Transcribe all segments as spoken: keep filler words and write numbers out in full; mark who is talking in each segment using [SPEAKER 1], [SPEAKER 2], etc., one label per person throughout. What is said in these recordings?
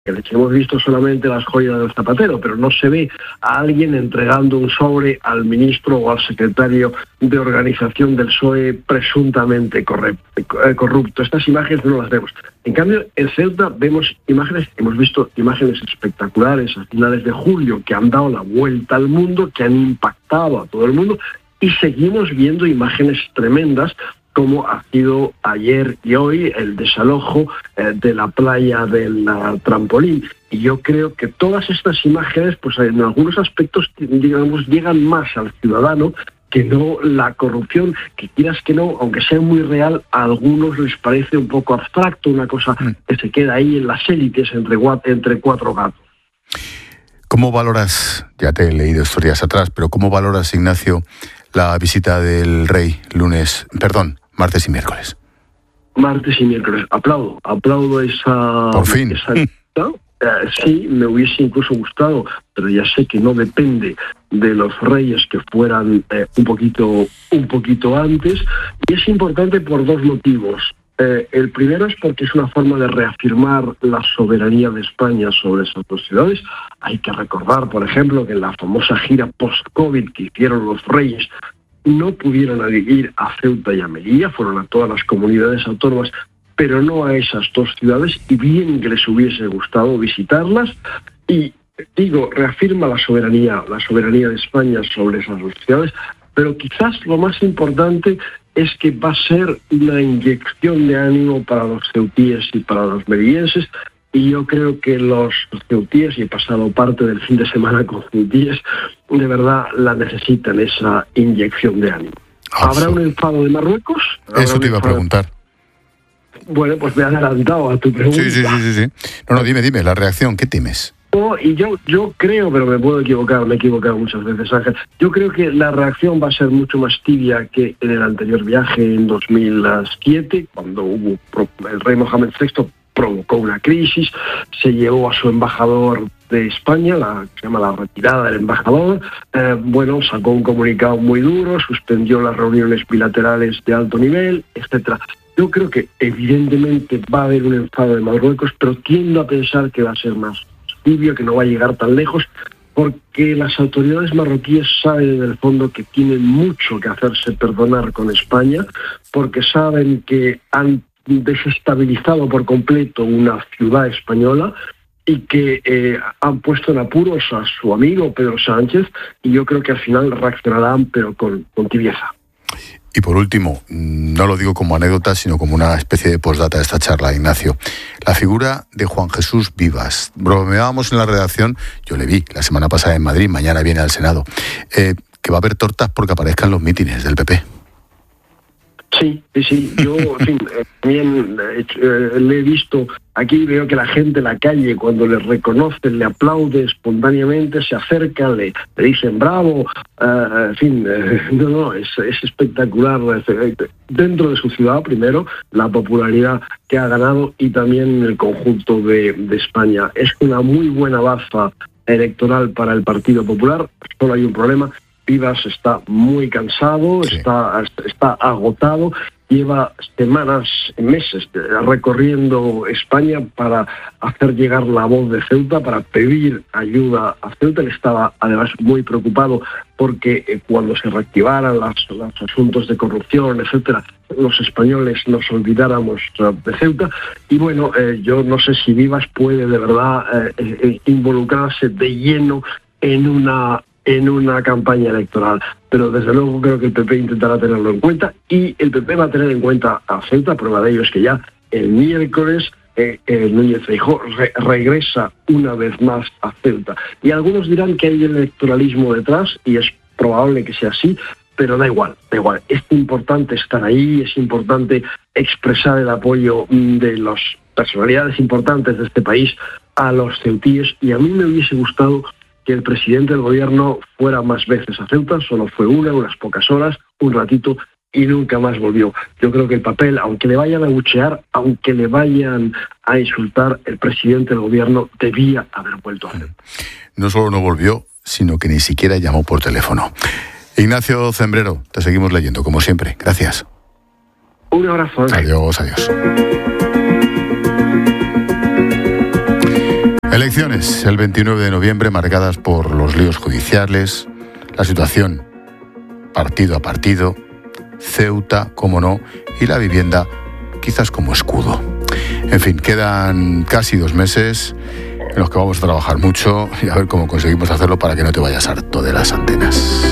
[SPEAKER 1] Hemos visto solamente las joyas del zapatero, pero no se ve a alguien entregando un sobre al ministro o al secretario de organización del P S O E presuntamente corrupto. Estas imágenes no las vemos. En cambio, en Ceuta vemos imágenes, hemos visto imágenes espectaculares a finales de julio que han dado la vuelta al mundo, que han impactado a todo el mundo, y seguimos viendo imágenes tremendas, como ha sido ayer y hoy el desalojo eh, de la playa del uh, Trampolín. Y yo creo que todas estas imágenes, pues en algunos aspectos, digamos, llegan más al ciudadano que no la corrupción, que quieras que no, aunque sea muy real, a algunos les parece un poco abstracto, una cosa que se queda ahí en las élites entre, entre cuatro gatos.
[SPEAKER 2] ¿Cómo valoras, ya te he leído historias atrás, pero cómo valoras, Ignacio, la visita del rey lunes, perdón, martes y miércoles?
[SPEAKER 1] Martes y miércoles. Aplaudo, aplaudo esa...
[SPEAKER 2] Por fin.
[SPEAKER 1] Esa, ¿no? eh, sí, me hubiese incluso gustado, pero ya sé que no depende de los reyes que fueran eh, un poquito, un poquito antes, y es importante por dos motivos. Eh, el primero es porque es una forma de reafirmar la soberanía de España sobre esas dos ciudades. Hay que recordar, por ejemplo, que en la famosa gira post-COVID que hicieron los reyes, no pudieron ir a Ceuta y a Melilla, fueron a todas las comunidades autónomas, pero no a esas dos ciudades, y bien que les hubiese gustado visitarlas. Y digo, reafirma la soberanía, la soberanía de España sobre esas dos ciudades, pero quizás lo más importante es que va a ser una inyección de ánimo para los ceutíes y para los melillenses, y yo creo que los ceutíes, y he pasado parte del fin de semana con ceutíes, de verdad la necesitan, esa inyección de ánimo. ¿Habrá un enfado de Marruecos?
[SPEAKER 2] Eso te iba a preguntar.
[SPEAKER 1] Bueno, pues me he adelantado a tu pregunta.
[SPEAKER 2] Sí, sí, sí, sí, sí. No, no, dime, dime, la reacción, ¿qué temes?
[SPEAKER 1] No, y yo, yo creo, pero me puedo equivocar, me he equivocado muchas veces, Ángel. Yo creo que la reacción va a ser mucho más tibia que en el anterior viaje en dos mil siete, cuando hubo el rey Mohamed sexto provocó una crisis, se llevó a su embajador de España, la que se llama la retirada del embajador, eh, bueno, sacó un comunicado muy duro, suspendió las reuniones bilaterales de alto nivel, etcétera. Yo creo que evidentemente va a haber un enfado de Marruecos, pero tiendo a pensar que va a ser más tibio, que no va a llegar tan lejos, porque las autoridades marroquíes saben en el fondo que tienen mucho que hacerse perdonar con España, porque saben que han desestabilizado por completo una ciudad española y que eh, han puesto en apuros a su amigo Pedro Sánchez, y yo creo que al final reaccionarán, pero con, con tibieza.
[SPEAKER 2] Y por último, no lo digo como anécdota, sino como una especie de postdata de esta charla, Ignacio, la figura de Juan Jesús Vivas. Bromeábamos en la redacción, yo le vi la semana pasada en Madrid, mañana viene al Senado, eh, que va a haber tortas porque aparezcan los mítines del P P.
[SPEAKER 1] Sí, sí, sí. Yo, en fin, eh, también eh, le he visto aquí, veo que la gente en la calle, cuando le reconocen, le aplaude espontáneamente, se acerca, le, le dicen bravo, uh, en fin, eh, no, no, es, es espectacular. Dentro de su ciudad, primero, la popularidad que ha ganado, y también en el conjunto de, de España. Es una muy buena baza electoral para el Partido Popular. Solo hay un problema. Vivas está muy cansado, sí. está, está agotado, lleva semanas, meses recorriendo España para hacer llegar la voz de Ceuta, para pedir ayuda a Ceuta. Él estaba además muy preocupado porque eh, cuando se reactivaran las, los asuntos de corrupción, etcétera, los españoles nos olvidáramos de Ceuta. Y bueno, eh, yo no sé si Vivas puede de verdad eh, eh, involucrarse de lleno en una en una campaña electoral, pero desde luego creo que el P P intentará tenerlo en cuenta, y el P P va a tener en cuenta a Ceuta. Prueba de ello es que ya el miércoles eh, el Núñez Feijóo re- regresa una vez más a Ceuta, y algunos dirán que hay electoralismo detrás, y es probable que sea así, pero da igual, da igual. Es importante estar ahí, es importante expresar el apoyo de las personalidades importantes de este país a los ceutíes, y a mí me hubiese gustado que el presidente del gobierno fuera más veces a Ceuta. Solo fue una, unas pocas horas, un ratito, y nunca más volvió. Yo creo que el papel, aunque le vayan a abuchear, aunque le vayan a insultar, el presidente del gobierno debía haber vuelto a Ceuta.
[SPEAKER 2] No solo no volvió, sino que ni siquiera llamó por teléfono. Ignacio Zembrero, te seguimos leyendo, como siempre. Gracias.
[SPEAKER 1] Un abrazo.
[SPEAKER 2] Adiós, adiós. Elecciones el veintinueve de noviembre marcadas por los líos judiciales, la situación partido a partido, Ceuta, como no, y la vivienda quizás como escudo. En fin, quedan casi dos meses en los que vamos a trabajar mucho y a ver cómo conseguimos hacerlo para que no te vayas harto de las antenas.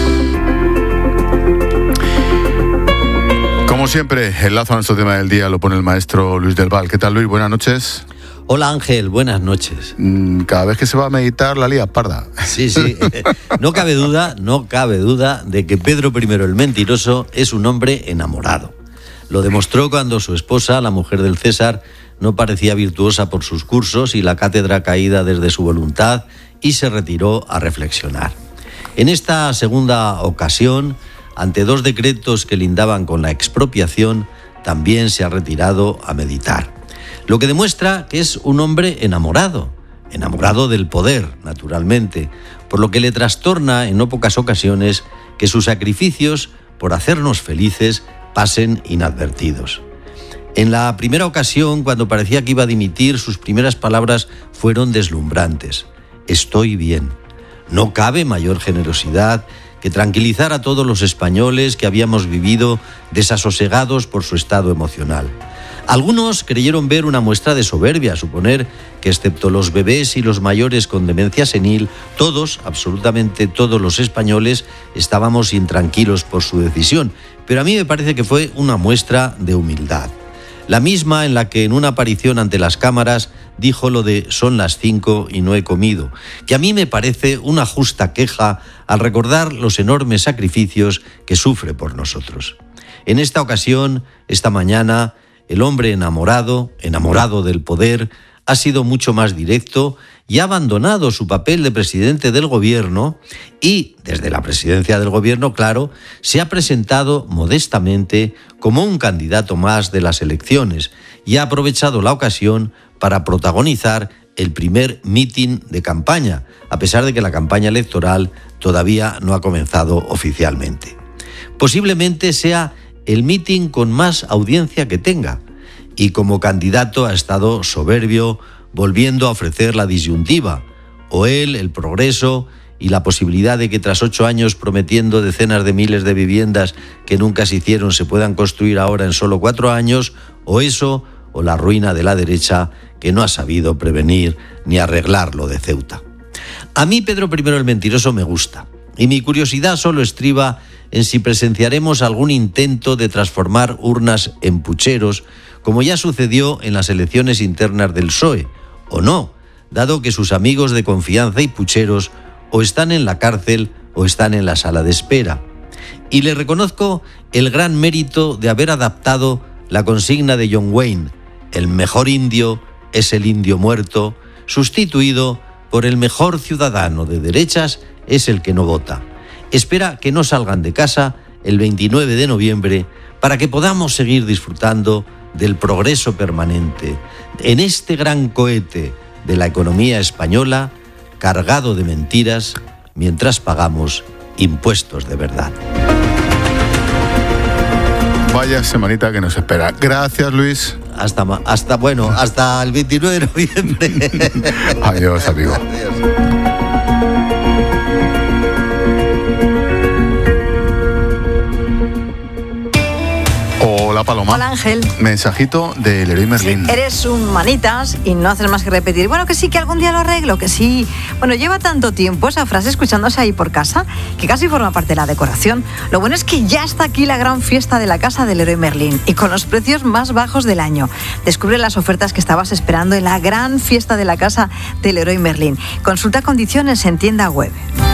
[SPEAKER 2] Como siempre, el lazo a nuestro tema del día lo pone el maestro Luis del Val. ¿Qué tal, Luis? Buenas noches.
[SPEAKER 3] Hola Ángel, buenas noches.
[SPEAKER 2] Cada vez que se va a meditar la lía parda.
[SPEAKER 3] Sí, sí. No cabe duda, no cabe duda de que Pedro primero el Mentiroso es un hombre enamorado. Lo demostró cuando su esposa, la mujer del César, no parecía virtuosa por sus cursos y la cátedra caída desde su voluntad y se retiró a reflexionar. En esta segunda ocasión, ante dos decretos que lindaban con la expropiación, también se ha retirado a meditar. Lo que demuestra que es un hombre enamorado, enamorado del poder, naturalmente, por lo que le trastorna en no pocas ocasiones que sus sacrificios por hacernos felices pasen inadvertidos. En la primera ocasión, cuando parecía que iba a dimitir, sus primeras palabras fueron deslumbrantes. Estoy bien. No cabe mayor generosidad que tranquilizar a todos los españoles que habíamos vivido desasosegados por su estado emocional. Algunos creyeron ver una muestra de soberbia, suponer que excepto los bebés y los mayores con demencia senil, todos, absolutamente todos los españoles, estábamos intranquilos por su decisión. Pero a mí me parece que fue una muestra de humildad. La misma en la que en una aparición ante las cámaras dijo lo de son las cinco y no he comido, que a mí me parece una justa queja al recordar los enormes sacrificios que sufre por nosotros. En esta ocasión, esta mañana, el hombre enamorado, enamorado del poder, ha sido mucho más directo y ha abandonado su papel de presidente del gobierno y, desde la presidencia del gobierno, claro, se ha presentado modestamente como un candidato más de las elecciones y ha aprovechado la ocasión para protagonizar el primer mitin de campaña, a pesar de que la campaña electoral todavía no ha comenzado oficialmente. Posiblemente sea el mitin con más audiencia que tenga, y como candidato ha estado soberbio, volviendo a ofrecer la disyuntiva, o él, el progreso y la posibilidad de que tras ocho años prometiendo decenas de miles de viviendas que nunca se hicieron se puedan construir ahora en solo cuatro años, o eso, o la ruina de la derecha que no ha sabido prevenir ni arreglar lo de Ceuta. A mí Pedro primero el Mentiroso me gusta, y mi curiosidad solo estriba en si presenciaremos algún intento de transformar urnas en pucheros, como ya sucedió en las elecciones internas del P S O E, o no, dado que sus amigos de confianza y pucheros o están en la cárcel o están en la sala de espera. Y le reconozco el gran mérito de haber adaptado la consigna de John Wayne, el mejor indio es el indio muerto, sustituido por el mejor ciudadano de derechas es el que no vota. Espera que no salgan de casa el veintinueve de noviembre para que podamos seguir disfrutando del progreso permanente en este gran cohete de la economía española cargado de mentiras mientras pagamos impuestos de verdad.
[SPEAKER 2] Vaya semanita que nos espera. Gracias, Luis.
[SPEAKER 3] Hasta, hasta bueno, hasta el veintinueve de noviembre.
[SPEAKER 2] Adiós, amigo.
[SPEAKER 3] Adiós.
[SPEAKER 2] Hola, Paloma.
[SPEAKER 4] Hola, Ángel.
[SPEAKER 2] Mensajito de Leroy Merlin.
[SPEAKER 4] Sí, eres un manitas y no haces más que repetir. Bueno, que sí, que algún día lo arreglo, que sí. Bueno, lleva tanto tiempo esa frase escuchándose ahí por casa que casi forma parte de la decoración. Lo bueno es que ya está aquí la gran fiesta de la casa de Leroy Merlin y con los precios más bajos del año. Descubre las ofertas que estabas esperando en la gran fiesta de la casa de Leroy Merlin. Consulta condiciones en tienda web.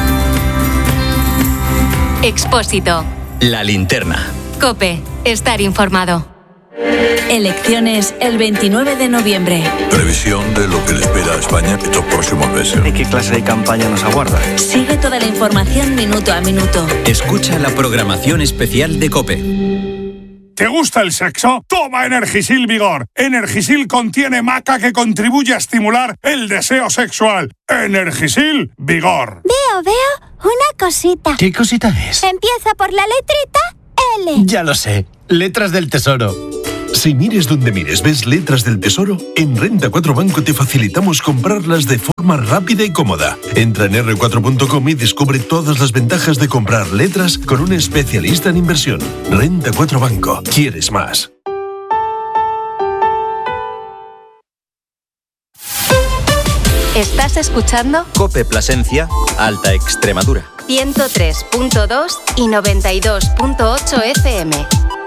[SPEAKER 5] Expósito.
[SPEAKER 6] La linterna.
[SPEAKER 5] COPE. Estar informado.
[SPEAKER 7] Elecciones el veintinueve de noviembre.
[SPEAKER 8] Previsión de lo que le espera a España estos próximos meses.
[SPEAKER 9] ¿Y qué clase de campaña nos aguarda?
[SPEAKER 7] Sigue toda la información minuto a minuto.
[SPEAKER 6] Escucha la programación especial de COPE.
[SPEAKER 10] ¿Te gusta el sexo? Toma Energisil Vigor. Energisil contiene maca que contribuye a estimular el deseo sexual. Energisil Vigor.
[SPEAKER 11] Veo, veo una cosita.
[SPEAKER 9] ¿Qué cosita es?
[SPEAKER 11] Empieza por la letrita L.
[SPEAKER 9] Ya lo sé. Letras del Tesoro.
[SPEAKER 12] Si mires donde mires ves letras del tesoro, en Renta cuatro Banco te facilitamos comprarlas de forma rápida y cómoda. Entra en erre cuatro punto com y descubre todas las ventajas de comprar letras con un especialista en inversión. Renta cuatro Banco. ¿Quieres más?
[SPEAKER 5] ¿Estás escuchando?
[SPEAKER 6] COPE Plasencia, Alta Extremadura.
[SPEAKER 5] ciento tres punto dos y noventa y dos punto ocho F M.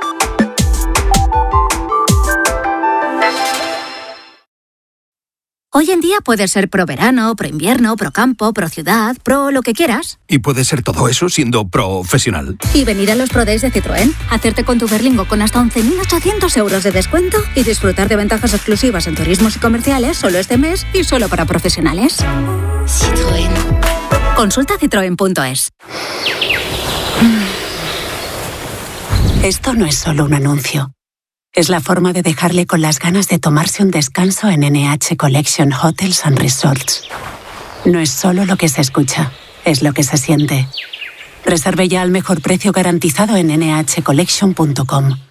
[SPEAKER 13] Hoy en día puedes ser pro verano, pro invierno, pro campo, pro ciudad, pro lo que quieras.
[SPEAKER 14] Y puedes ser todo eso siendo profesional.
[SPEAKER 13] Y venir a los Pro Days de Citroën, hacerte con tu Berlingo con hasta once mil ochocientos euros de descuento y disfrutar de ventajas exclusivas en turismos y comerciales solo este mes y solo para profesionales.
[SPEAKER 5] Citroën.
[SPEAKER 13] Consulta citroen punto es.
[SPEAKER 15] Esto no es solo un anuncio. Es la forma de dejarle con las ganas de tomarse un descanso en N H Collection Hotels and Resorts. No es solo lo que se escucha, es lo que se siente. Reserve ya al mejor precio garantizado en ene hache collection punto com.